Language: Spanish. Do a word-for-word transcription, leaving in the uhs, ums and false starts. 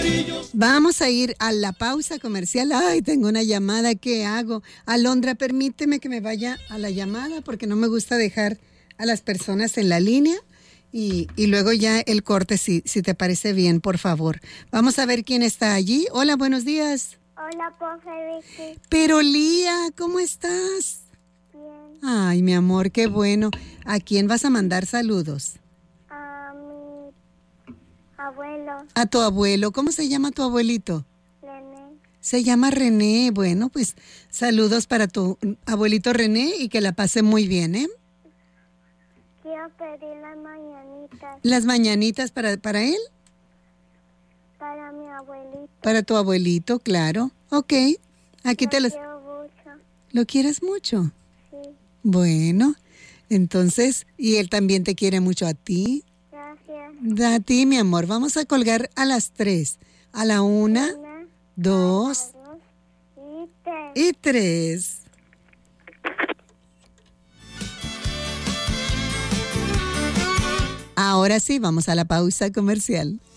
Vamos a ir a la pausa comercial. Ay, tengo una llamada, ¿qué hago? Alondra, permíteme que me vaya a la llamada porque no me gusta dejar a las personas en la línea y, y luego ya el corte, si, si te parece bien, por favor. Vamos a ver quién está allí. Hola, buenos días. Hola, profe Vicky. Pero Lía, ¿cómo estás? Bien. Ay, mi amor, qué bueno. ¿A quién vas a mandar saludos? A mi abuelo, A tu abuelo. ¿Cómo se llama tu abuelito? René. Se llama René. Bueno, pues saludos para tu abuelito René y que la pase muy bien, ¿eh? Quiero pedir las mañanitas Las mañanitas para, para él, para mi abuelito. para tu abuelito, claro. Ok, aquí Lo te las... quiero mucho. ¿Lo quieres mucho? Sí, Bueno, entonces, y él también te quiere mucho a ti. gracias. A ti, mi amor. Vamos a colgar a las tres. A la una, Una, dos dos y tres. y tres. Ahora sí, vamos a la pausa comercial.